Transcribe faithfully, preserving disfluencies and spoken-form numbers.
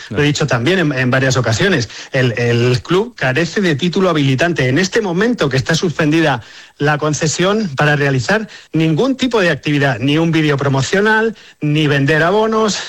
lo he dicho también en, en varias ocasiones, el, el club carece de título habilitante. En este momento que está suspendida la concesión para realizar ningún tipo de actividad, ni un vídeo promocional, ni vender abonos,